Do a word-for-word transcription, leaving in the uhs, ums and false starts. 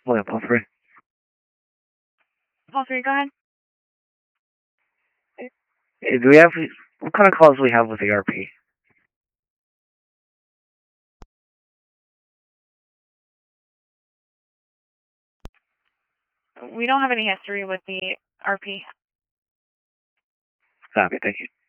William Paul three. Paul three, go ahead. Uh, Do we have, what kind of calls do we have with the R P? We don't have any history with the R P. Copy, thank you.